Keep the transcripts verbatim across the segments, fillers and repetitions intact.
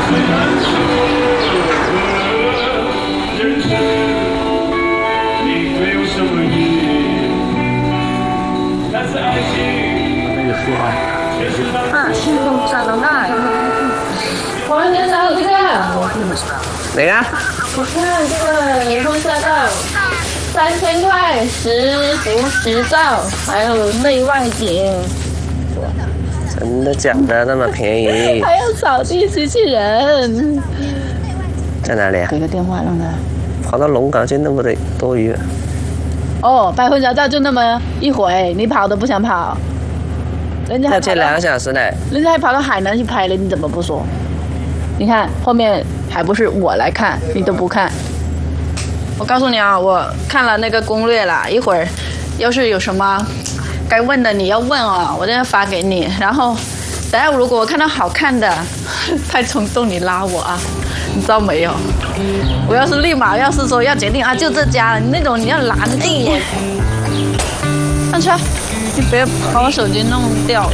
啊，心动长到那。 黄先生，这个， 哪个？ 我看这个延丰下道，三千块十幅十照，还有内外景。 真的假的？那么便宜？ 还有扫地机器人。 在哪里啊？ 给个电话让他。 跑到龙岗去那么的多余。 哦，百婚小道就那么一回，你跑都不想跑。人家还要接两个小时呢。 人家还跑到海南去拍了，你怎么不说？你看后面还不是我来看，你都不看。我告诉你啊，我看了那个攻略了，一会儿要是有什么该问的你要问啊，我等下发给你。然后等下如果我看到好看的，太冲动你拉我啊，你知道没有？我要是立马要是说要决定啊，就这家了，你那种你要拦地，上去啊！你别把我手机弄掉。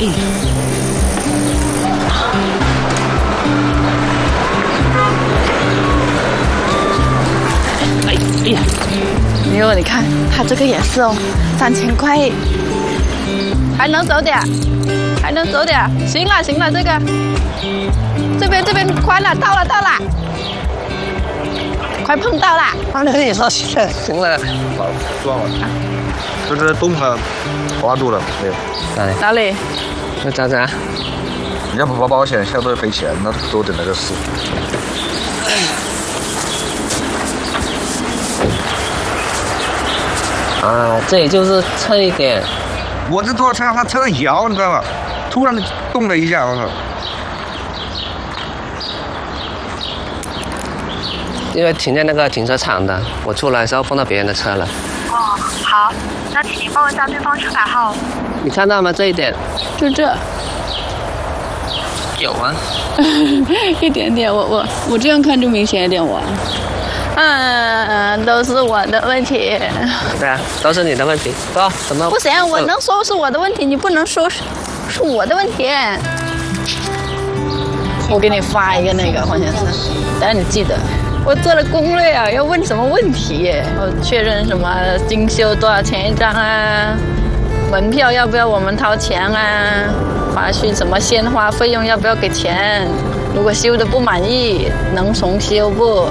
哎哎呀！你说你看，它这个也是哦，三千块，还能走点，还能走点。行了行了，这个这边这边快了，到了到了，快碰到了。 他跟你说行了行了， 好，撞了，就是动了，抓住了没有？ 哪里？ 哪里？ 那咋咋？ 人家不保保险，现在都要赔钱，那多的那个事。 啊，这里就是侧一点。 我这拖车它车上摇，你知道吗？突然动了一下，我操！ 因为停在那个停车场的，我出来的时候碰到别人的车了。 哦，好，那请您报一下对方车牌号。 你看到吗？这一点。 就这。 有啊。 一点点，我我我这样看就明显一点我。嗯，都是我的问题。 对啊，都是你的问题。说怎么？ 不行，我能说是我的问题，你不能说是是我的问题。我给你发一个那个黄先生，等下你记得。我做了攻略啊，要问什么问题？我确认什么精修多少钱一张啊？门票要不要我们掏钱啊？花絮什么鲜花费用要不要给钱？如果修的不满意，能重修不？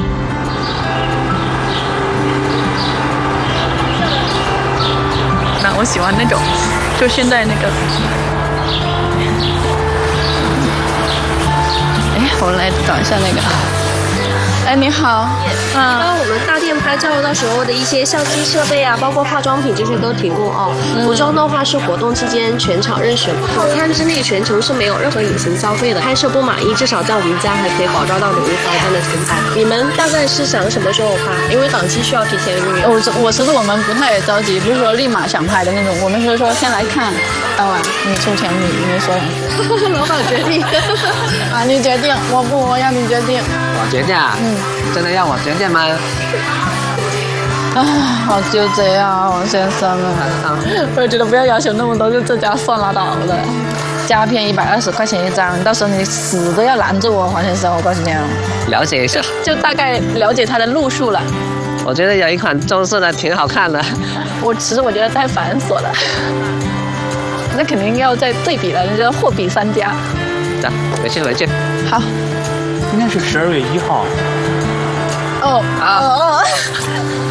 那我喜欢那种，就现在那个。哎，我来找一下那个。哎，你好。 嗯。那我们大店拍照，到时候的一些相机设备啊，包括化妆品这些都提供哦。嗯、服装的话是活动期间全场任选，套餐之内全程是没有任何隐形消费的。拍摄不满意，至少在我们家还可以保障到礼物发单的存在。你们大概是想什么时候发？因为档期需要提前预约。 我我其实我们不太着急，不是说立马想拍的那种，我们是说先来看。当晚你出钱，你你说。 老板决定。 啊，你决定，我不，我要你决定。 我决定啊。嗯。真的要我决定吗？ 啊，好纠结啊，王先生啊！我觉得不要要求那么多，就这家算拉倒了。加片一百二十块钱一张，到时候你死都要拦住我，黄先生，我告诉你啊。 了解一下。 就大概了解他的路数了。 我觉得有一款中式的挺好看的。 我其实我觉得太繁琐了。那肯定要再对比了，你就货比三家。 走，回去回去。 好。 今天是十二月一号。 哦哦哦。